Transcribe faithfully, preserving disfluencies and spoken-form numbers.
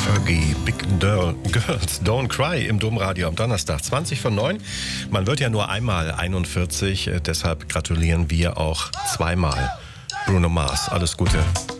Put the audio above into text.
Fergie, Big Girl, Girls Don't Cry im Domradio am Donnerstag, zwanzig von neun. Man wird ja nur einmal einundvierzig, deshalb gratulieren wir auch zweimal Bruno Mars. Alles Gute.